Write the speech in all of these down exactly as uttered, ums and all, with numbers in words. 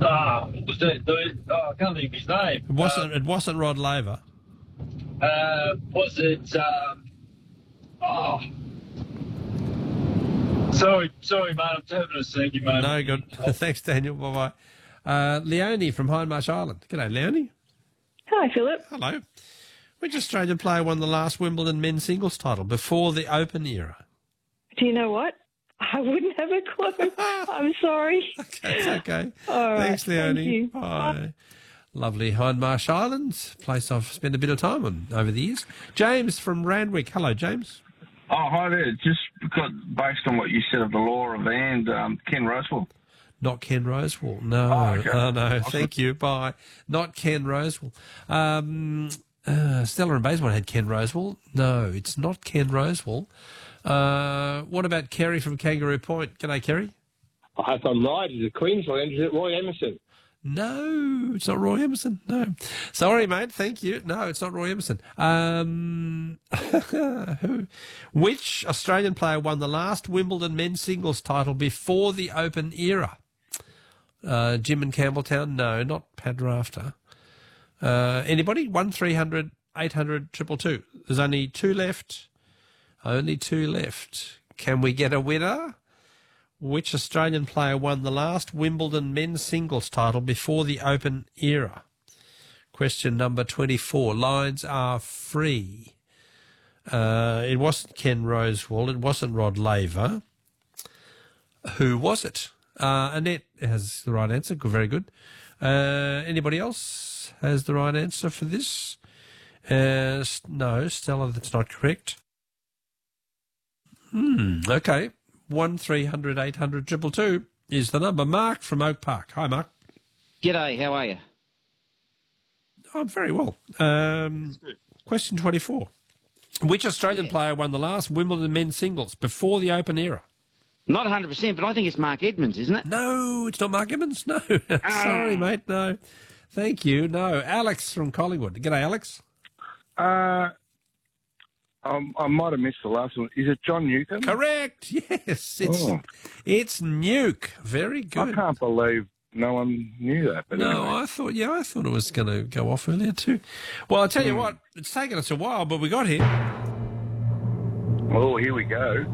Ah, was it, the, oh, I can't think of his name. It wasn't. Um, it wasn't Rod Laver. uh, was it? Um, oh, sorry, sorry, mate. I'm having a sneaky moment. No good. Thanks, Daniel. Bye bye. Uh, Leonie from Hindmarsh Island. G'day, Leonie. Hi, Philip. Hello. Which Australian player won the last Wimbledon men's singles title before the Open era? Do you know what? I wouldn't have a clue. I'm sorry. Okay, it's okay. All right, Thanks, Leonie. thank you. Bye. Lovely Hindmarsh Island, place I've spent a bit of time on over the years. James from Randwick. Hello, James. Oh, hi there. Just because, based on what you said of the law of the land, um, Ken Rosewell. Not Ken Rosewell. No. Oh, okay. Oh, no. Thank you. Bye. Not Ken Rosewell. Um, uh, Stella and Bayswater had Ken Rosewell. No, it's not Ken Rosewell. Uh, what about Kerry from Kangaroo Point? G'day, Kerry. I hope I'm right. Is it Queensland? Is it Roy Emerson? No, it's not Roy Emerson. No. Sorry, mate. Thank you. No, it's not Roy Emerson. Um, who, which Australian player won the last Wimbledon men's singles title before the Open era? Uh, Jim and Campbelltown? No, not Pat Rafter. Uh, anybody? one three hundred eight hundred two two two. There's only two left. Only two left. Can we get a winner? Which Australian player won the last Wimbledon men's singles title before the Open era? Question number twenty-four. Lines are free. Uh, it wasn't Ken Rosewell. It wasn't Rod Laver. Who was it? Uh, Annette has the right answer. Good, very good. Uh, anybody else has the right answer for this? Uh, no, Stella, that's not correct. Hmm, okay. One three hundred eight hundred triple two is the number. Mark from Oak Park. Hi, Mark. G'day, how are you? I'm very well. Um, question twenty-four. Which Australian yeah. player won the last Wimbledon men's singles before the Open era? Not one hundred percent, but I think it's Mark Edmonds, isn't it? No, it's not Mark Edmonds. No. Sorry, mate. No. Thank you. No. Alex from Collingwood. G'day, Alex. Uh, um, I might have missed the last one. Is it John Newcombe? Correct. Yes. It's oh. it's Nuke. Very good. I can't believe no one knew that. But no, anyway. I thought, yeah, I thought it was going to go off earlier too. Well, I'll tell mm. you what, it's taken us a while, but we got here. Oh, here we go.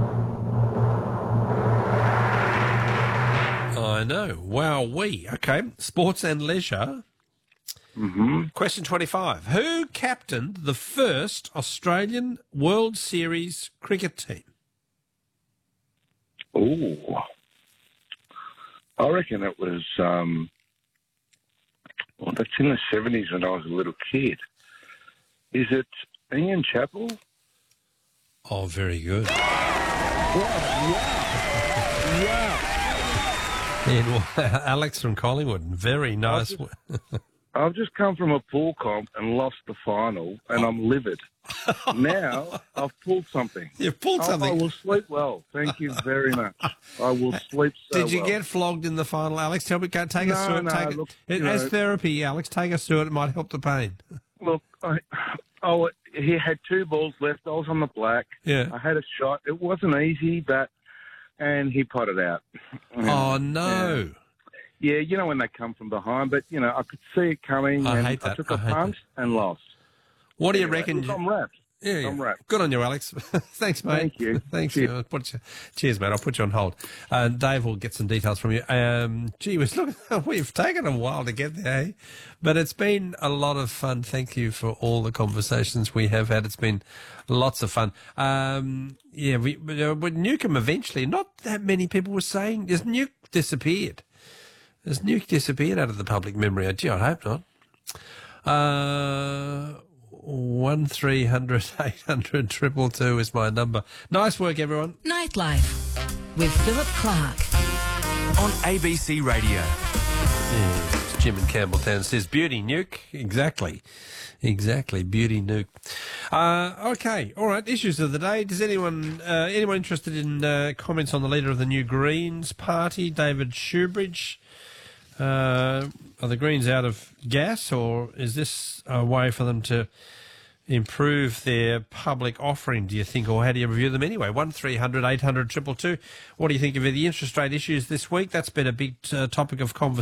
I know. Wow, we. Okay. Sports and leisure. Mm-hmm. Question twenty-five. Who captained the first Australian World Series cricket team? Oh, I reckon it was, um, well, that's in the seventies when I was a little kid. Is it Ian Chappell? Oh, very good. Wow. Wow. Wow. Ian, Alex from Collingwood. Very nice. I've just, I've just come from a pool comp and lost the final, and oh. I'm livid. Now I've pulled something. You've pulled something. I, I will sleep well. Thank you very much. I will sleep so Did you well. get flogged in the final, Alex? Tell me, take no, us through it. No, take look, it. As know, therapy, Alex, take us through it. It might help the pain. Look, I, oh, he had two balls left. I was on the black. Yeah. I had a shot. It wasn't easy, but and he potted out. Oh no. Yeah. Yeah, you know when they come from behind, but, you know, I could see it coming. I and hate that. I took I a hate punch that. and lost. What do you anyway, reckon? Look, I'm wrapped. Yeah, yeah. I'm wrapped. Good on you, Alex. Thanks, mate. Thank you. Thanks. Cheers. I'll put you, cheers, mate. I'll put you on hold. Uh, Dave will get some details from you. Um, gee whiz, look, we've taken a while to get there, eh? But it's been a lot of fun. Thank you for all the conversations we have had. It's been lots of fun. Um, yeah, we, uh, with Newcombe eventually, not that many people were saying, has Nuke disappeared? Has Nuke disappeared out of the public memory? Gee, I hope not. Uh, one three hundred eight hundred triple two is my number. Nice work, everyone. Nightlife with Philip Clark on A B C Radio. Yes, Jim in Campbelltown says Beauty Nuke. Exactly. Exactly. Beauty Nuke. Uh, okay. All right. Issues of the day. Does anyone, uh, anyone interested in uh, comments on the leader of the New Greens Party, David Shoebridge? Uh, are the Greens out of gas, or is this a way for them to improve their public offering, do you think, or how do you review them anyway? one three hundred eight hundred two two two. What do you think of the interest rate issues this week? That's been a big uh, topic of conversation.